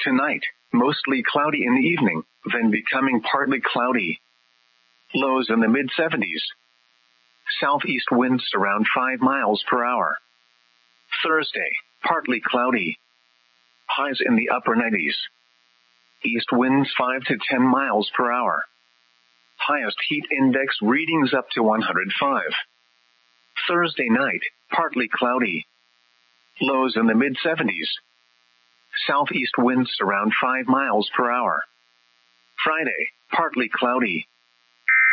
Tonight, mostly cloudy in the evening, then becoming partly cloudy. Lows in the mid-70s. Southeast winds around 5 miles per hour. Thursday, partly cloudy. Highs in the upper 90s. East winds 5 to 10 miles per hour. Highest heat index readings up to 105. Thursday night, partly cloudy. Lows in the mid-70s. Southeast winds around 5 miles per hour. Friday, partly cloudy.